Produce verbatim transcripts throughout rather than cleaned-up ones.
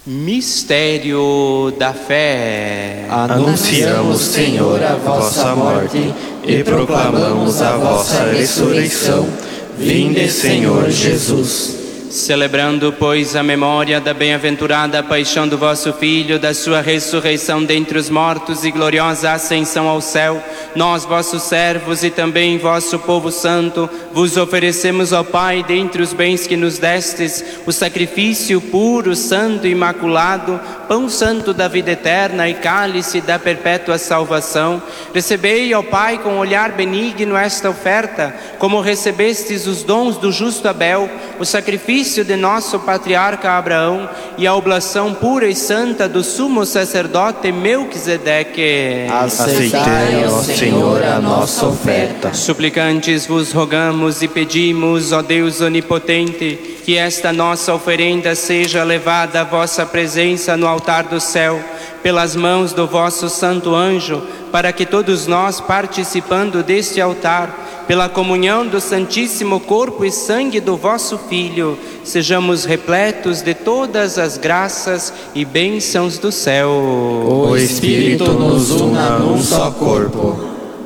Mistério da fé. Anunciamos, Senhor, a vossa morte e proclamamos a vossa ressurreição. Vinde, Senhor Jesus. Celebrando, pois, a memória da bem-aventurada paixão do vosso Filho, da sua ressurreição dentre os mortos e gloriosa ascensão ao céu, nós, vossos servos e também vosso povo santo, vos oferecemos ao Pai, dentre os bens que nos destes, o sacrifício puro, santo e imaculado, pão santo da vida eterna e cálice da perpétua salvação. Recebei, ó Pai, com olhar benigno esta oferta, como recebestes os dons do justo Abel, o sacrifício de nosso patriarca Abraão e a oblação pura e santa do sumo sacerdote Melquisedeque. Aceitai, ó Senhor, a nossa oferta. Suplicantes vos rogamos e pedimos, ó Deus onipotente, que esta nossa oferenda seja levada à vossa presença no altar do céu, pelas mãos do vosso santo anjo, para que todos nós, participando deste altar, pela comunhão do Santíssimo Corpo e Sangue do vosso Filho, sejamos repletos de todas as graças e bênçãos do céu. O Espírito nos una num só corpo.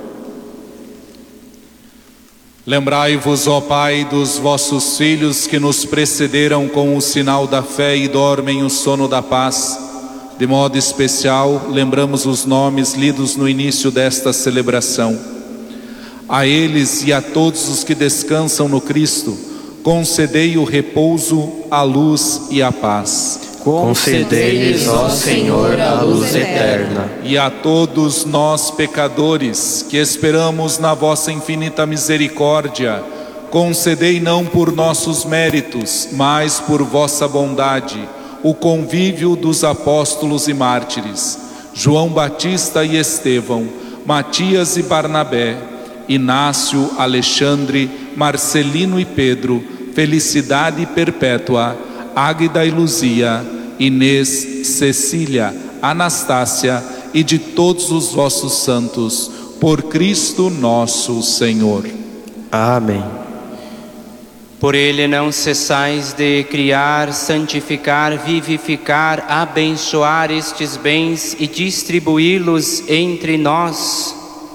Lembrai-vos, ó Pai, dos vossos filhos que nos precederam com o sinal da fé e dormem o sono da paz. De modo especial, lembramos os nomes lidos no início desta celebração. A eles e a todos os que descansam no Cristo, concedei o repouso, a luz e a paz. Concedei-lhes, ó Senhor, a luz eterna. E a todos nós, pecadores, que esperamos na vossa infinita misericórdia, concedei não por nossos méritos, mas por vossa bondade, o convívio dos apóstolos e mártires, João Batista e Estevão, Matias e Barnabé, Inácio, Alexandre, Marcelino e Pedro, Felicidade Perpétua, Águida e Luzia, Inês, Cecília, Anastácia e de todos os vossos santos, por Cristo nosso Senhor. Amém. Por ele não cessais de criar, santificar, vivificar, abençoar estes bens e distribuí-los entre nós.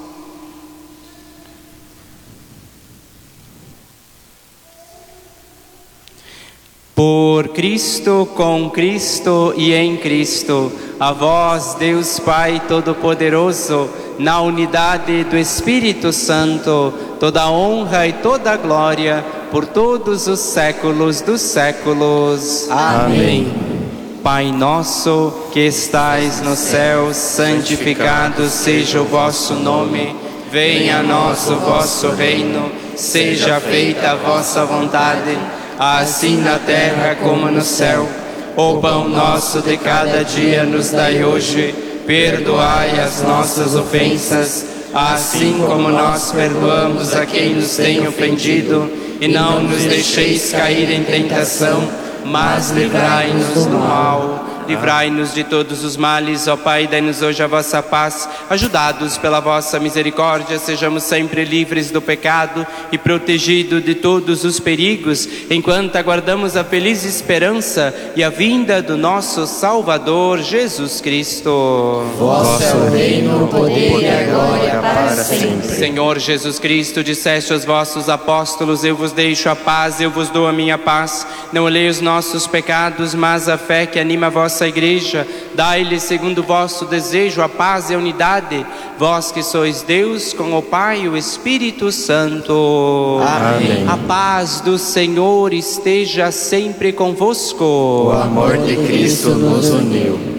Por Cristo, com Cristo e em Cristo, a vós, Deus Pai Todo-Poderoso, na unidade do Espírito Santo, toda a honra e toda a glória, por todos os séculos dos séculos. Amém. Pai nosso, que estais no céu, santificado seja o vosso nome. Venha a nós o vosso reino, seja feita a vossa vontade, assim na terra como no céu. O pão nosso de cada dia nos dai hoje. Perdoai as nossas ofensas, assim como nós perdoamos a quem nos tem ofendido. E não nos deixeis cair em tentação, mas livrai-nos do mal. Livrai-nos de todos os males, ó Pai, dai-nos hoje a vossa paz. Ajudados pela vossa misericórdia, sejamos sempre livres do pecado e protegidos de todos os perigos, enquanto aguardamos a feliz esperança e a vinda do nosso Salvador, Jesus Cristo. Vosso é o reino, o poder e a glória para sempre. Senhor Jesus Cristo, disseste aos vossos apóstolos: eu vos deixo a paz, eu vos dou a minha paz. Não olhei os nossos pecados, mas a fé que anima a vossa igreja. Dai-lhe, segundo o vosso desejo, a paz e a unidade, vós que sois Deus, com o Pai e o Espírito Santo. Amém. A paz do Senhor esteja sempre convosco. O amor de Cristo nos uniu.